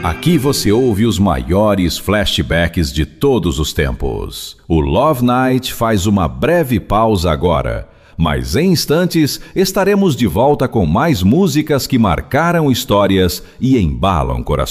Aqui você ouve os maiores flashbacks de todos os tempos. O Love Night faz uma breve pausa agora, mas em instantes estaremos de volta com mais músicas que marcaram histórias e embalam corações.